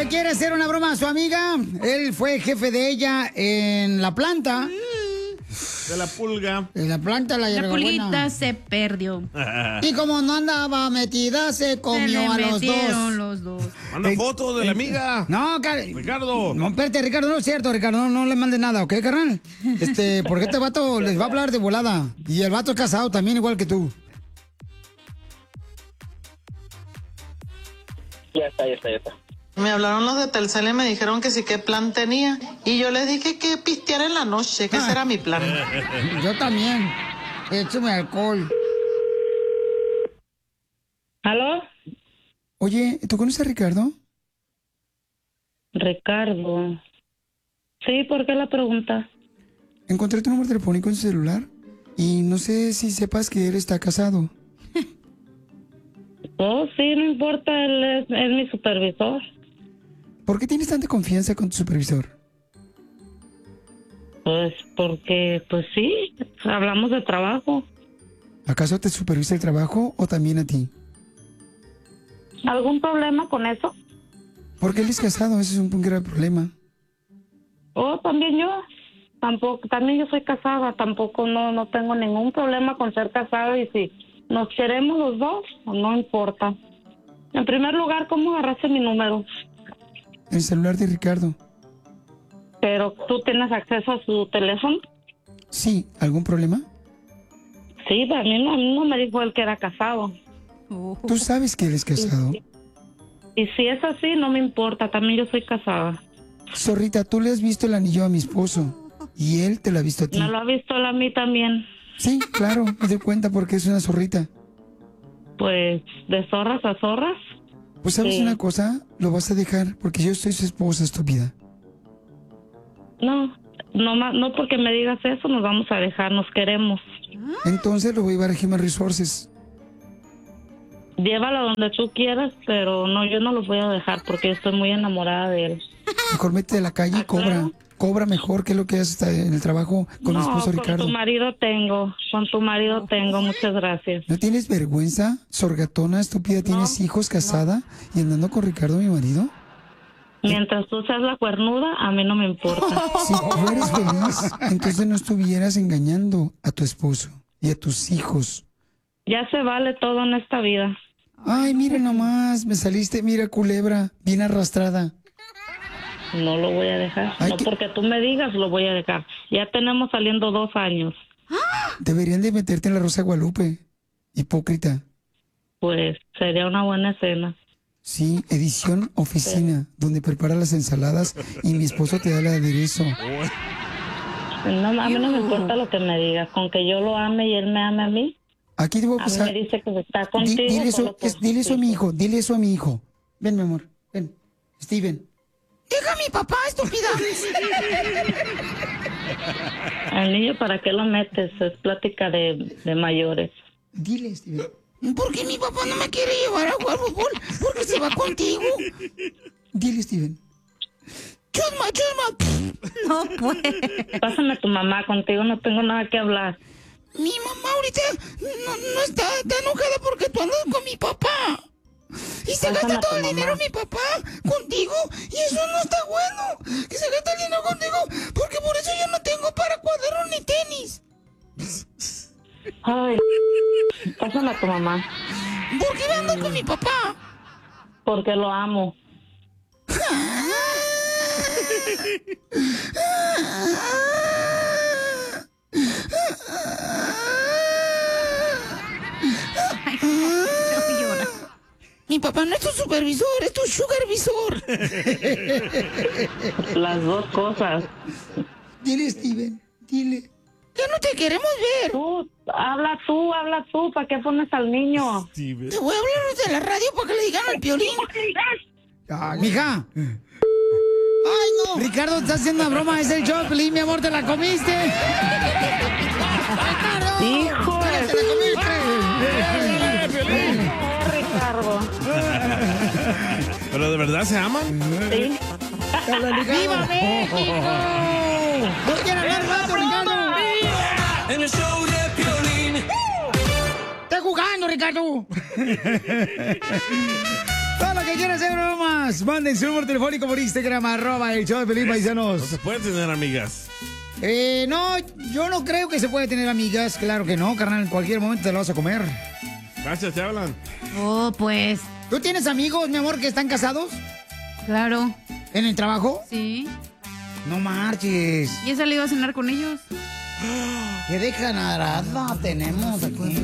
Le quiere hacer una broma a su amiga. Él fue jefe de ella en la planta. De la pulga. En la planta la La pulguita se perdió. Y como no andaba metida, se comió a los dos. Manda foto de la amiga. No, Ricardo. No, espérate, Ricardo, no es cierto, Ricardo, no le mandes nada, ¿ok, carnal? Porque este vato les va a hablar de volada. Y el vato es casado también, igual que tú. Ya está. Me hablaron los de Telcel y me dijeron que sí, qué plan tenía. Y yo les dije que pistear en la noche, que ese era mi plan. Yo también. Échame alcohol. ¿Aló? Oye, ¿tú conoces a Ricardo? Ricardo. Sí, ¿por qué la pregunta? Encontré tu número telefónico en su celular y no sé si sepas que él está casado. Oh, sí, no importa, él es mi supervisor. ¿Por qué tienes tanta confianza con tu supervisor? Pues porque, pues sí, hablamos de trabajo. ¿Acaso te supervisa el trabajo o también a ti? ¿Algún problema con eso? Porque él es casado, ese es un gran problema. Oh, también yo. También yo soy casada, tampoco no tengo ningún problema con ser casada y si nos queremos los dos, no importa. En primer lugar, ¿cómo agarraste mi número? El celular de Ricardo. ¿Pero tú tienes acceso a su teléfono? Sí, ¿algún problema? Sí, a mí no me dijo él que era casado. Tú sabes que él es casado. Y si es así, no me importa, también yo soy casada. Zorrita, tú le has visto el anillo a mi esposo y él te lo ha visto a ti. ¿Me lo ha visto él a mí también? Sí, claro, me doy cuenta porque es una zorrita. Pues, de zorras a zorras. Pues sabes Sí. una cosa, lo vas a dejar porque yo soy su esposa, estúpida. No porque me digas eso nos vamos a dejar, nos queremos. Entonces lo voy a llevar a Human Resources. Llévalo donde tú quieras, pero no, yo no lo voy a dejar porque yo estoy muy enamorada de él. Mejor métete a la calle y cobra. Claro. Cobra mejor que lo que haces en el trabajo con mi esposo Ricardo. Con tu marido tengo, muchas gracias. ¿No tienes vergüenza, sorgatona, estúpida? ¿Tienes hijos, casada y andando con Ricardo, mi marido? Mientras tú seas la cuernuda, a mí no me importa. Si tú eres feliz, entonces no estuvieras engañando a tu esposo y a tus hijos. Ya se vale todo en esta vida. Ay, mira nomás, me saliste, mira, culebra, bien arrastrada. No lo voy a dejar. Ay, no ¿qué? porque tú me digas, lo voy a dejar. Ya tenemos saliendo 2 años. Deberían de meterte en la Rosa de Guadalupe. Hipócrita. Pues sería una buena escena. Sí, edición oficina, donde prepara las ensaladas y mi esposo te da el aderezo. No, a mí no me importa lo que me digas. Con que yo lo ame y él me ame a mí. Aquí te voy a A mí pasar. me dice que está contigo. Dile solo dile eso a mi hijo, dile eso a mi hijo. Ven, mi amor, ven. Steven. Deja a mi papá, estúpida. Al niño, ¿para qué lo metes? Es plática de mayores. Dile, Steven. ¿Por qué mi papá no me quiere llevar a jugar fútbol? Porque se va contigo. Dile, Steven. Chusma, chusma. No, pues. Pásame a tu mamá, contigo no tengo nada que hablar. Mi mamá ahorita no está enojada porque tú andas con mi papá. Y se Pásame gasta a todo tu el dinero mamá. mi papá contigo. Y eso no está bueno. Que se gasta el dinero contigo. Porque por eso yo no tengo para cuadernos ni tenis. Ay, pásame a tu mamá. ¿Por qué andas con mi papá? Porque lo amo. Mi papá no es tu supervisor, es tu sugarvisor. Las dos cosas. Dile, Steven, dile. Ya no te queremos ver. Habla tú. ¿Para qué pones al niño? Te voy a hablar de la radio para que le digan al Piolín. Ay, mija. Ay, no. Ricardo, está haciendo una broma. Es el show, Piolín, mi amor, te la comiste. ¡Hijo! ¡Te la comiste! Ricardo. ¿Pero de verdad se aman? Sí. ¡Viva México! ¡No quiero hablar más, Ricardo! En el show de Piolín. ¡Está jugando, Ricardo! ¡Sale, que quiera hacer bromas, manden su número telefónico por Instagram, @el show de Piolín, paisanos. No se puede tener amigas. No, yo no creo que se puede tener amigas. Claro que no, carnal. En cualquier momento te lo vas a comer. Gracias, te hablan. Oh, pues. ¿Tú tienes amigos, mi amor, que están casados? Claro. ¿En el trabajo? Sí. No marches. ¿Y he salido a cenar con ellos? ¿Qué dejanarada tenemos aquí?